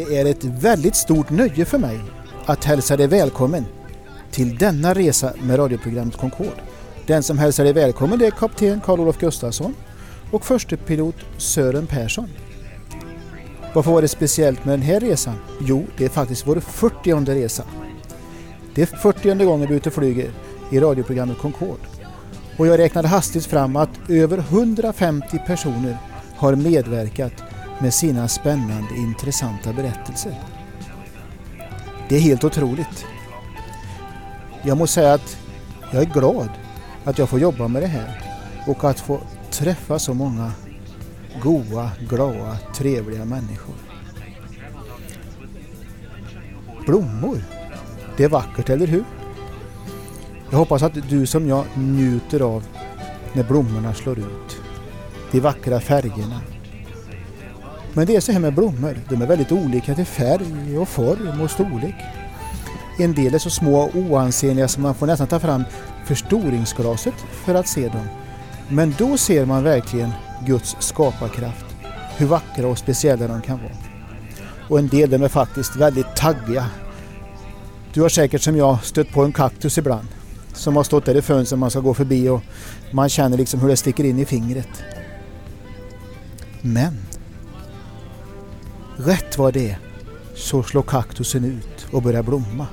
Det är ett väldigt stort nöje för mig att hälsa dig välkommen till denna resa med radioprogrammet Concorde. Den som hälsar dig välkommen är kapten Carl-Olof Gustafsson och förste pilot Sören Persson. Varför var det speciellt med den här resan? Jo, det är faktiskt vår 40:e resa. Det är 40:e gången vi ute och flyger i radioprogrammet Concorde. Och jag räknade hastigt fram att över 150 personer har medverkat med sina spännande, intressanta berättelser. Det är helt otroligt. Jag måste säga att jag är glad att jag får jobba med det här och att få träffa så många goda, glada, trevliga människor. Blommor, det är vackert, eller hur? Jag hoppas att du som jag njuter av när blommorna slår ut. De vackra färgerna. Men det är så här med blommor. De är väldigt olika till färg och form och storlek. En del är så små och oansenliga som man får nästan ta fram förstoringsglaset för att se dem. Men då ser man verkligen Guds skaparkraft. Hur vackra och speciella de kan vara. Och en del är faktiskt väldigt taggiga. Du har säkert som jag stött på en kaktus ibland. Som har stått där i fönstret man ska gå förbi och man känner liksom hur det sticker in i fingret. Men rätt vad det är så slår kaktusen ut och börjar blomma.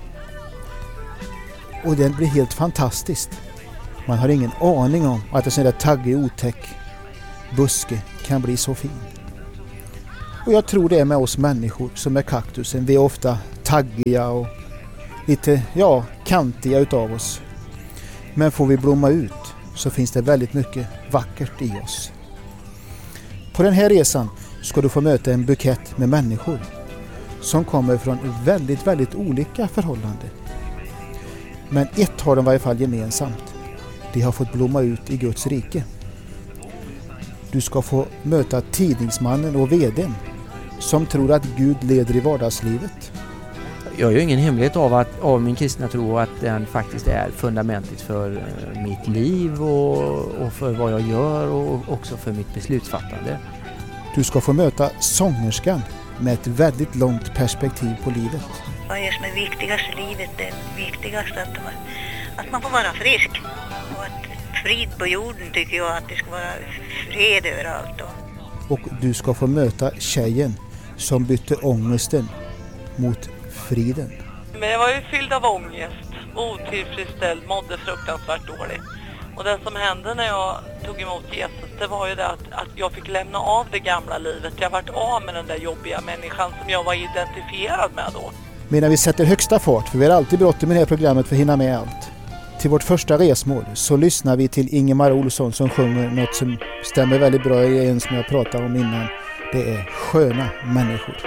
Och den blir helt fantastiskt. Man har ingen aning om att en sån där taggig, otäck buske kan bli så fin. Och jag tror det är med oss människor som är kaktusen. Vi är ofta taggiga och lite, kantiga utav oss. Men får vi blomma ut så finns det väldigt mycket vackert i oss. På den här resan ska du få möta en bukett med människor som kommer från väldigt, väldigt olika förhållanden. Men ett har de i varje fall gemensamt. De har fått blomma ut i Guds rike. Du ska få möta tidningsmannen och vdn som tror att Gud leder i vardagslivet. Jag gör ingen hemlighet av min kristna tro att den faktiskt är fundamentet för mitt liv och för vad jag gör och också för mitt beslutsfattande. Du ska få möta sångerskan med ett väldigt långt perspektiv på livet. Vad är som är viktigast i livet? Det viktigaste att man får vara frisk. Och att frid på jorden tycker jag att det ska vara fred överallt. Och du ska få möta tjejen som bytte ångesten mot friden. Men jag var ju fylld av ångest, otillfredsställd, mådde fruktansvärt dåligt. Och det som hände när jag tog emot Jesus, det var ju det att jag fick lämna av det gamla livet. Jag varit av med den där jobbiga människan som jag var identifierad med då. Medan vi sätter högsta fart, för vi har alltid bråttom med det här programmet för att hinna med allt. Till vårt första resmål så lyssnar vi till Ingemar Olsson som sjunger något som stämmer väldigt bra i en som jag pratade om innan. Det är Sköna människor.